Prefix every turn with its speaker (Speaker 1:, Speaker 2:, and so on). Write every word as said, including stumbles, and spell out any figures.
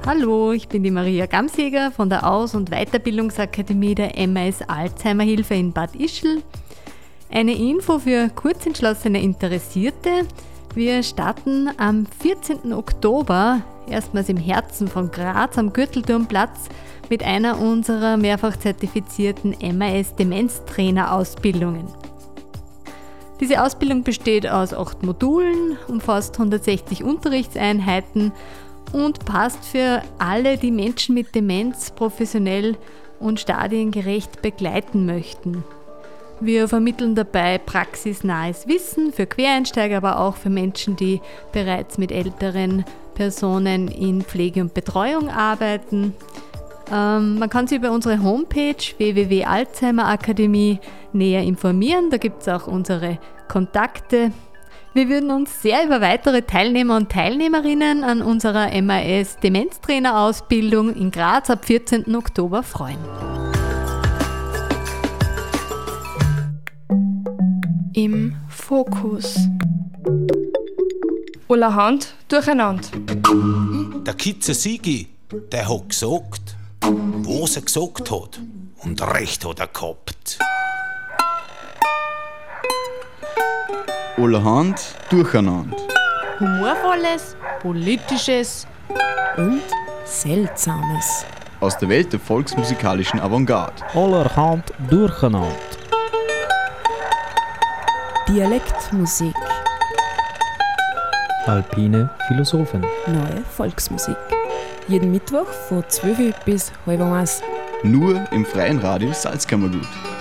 Speaker 1: Hallo, ich bin die Maria Gamsjäger von der Aus- und Weiterbildungsakademie der M A S Alzheimer-Hilfe in Bad Ischl. Eine Info für kurzentschlossene Interessierte. Wir starten am vierzehnten Oktober, erstmals im Herzen von Graz am Gürtelturmplatz, mit einer unserer mehrfach zertifizierten M A S-Demenztrainer-Ausbildungen. Diese Ausbildung besteht aus acht Modulen, umfasst hundertsechzig Unterrichtseinheiten und passt für alle, die Menschen mit Demenz professionell und stadiengerecht begleiten möchten. Wir vermitteln dabei praxisnahes Wissen für Quereinsteiger, aber auch für Menschen, die bereits mit älteren Personen in Pflege und Betreuung arbeiten. Ähm, man kann sich über unsere Homepage w w w punkt alzheimer akademie näher informieren. Da gibt es auch unsere Kontakte. Wir würden uns sehr über weitere Teilnehmer und Teilnehmerinnen an unserer M A S-Demenztrainer-Ausbildung in Graz ab vierzehnten Oktober freuen.
Speaker 2: Im Fokus. Allerhand durcheinander.
Speaker 3: Der Kitze Sigi, der hat gesagt, was er gesagt hat. Und recht hat er gehabt.
Speaker 4: Allerhand durcheinander.
Speaker 5: Humorvolles, Politisches und Seltsames.
Speaker 4: Aus der Welt der volksmusikalischen Avantgarde.
Speaker 6: Allerhand durcheinander.
Speaker 5: Dialektmusik.
Speaker 6: Alpine Philosophen.
Speaker 5: Neue Volksmusik. Jeden Mittwoch von zwölf bis halb eins.
Speaker 4: Nur im freien Radio Salzkammergut.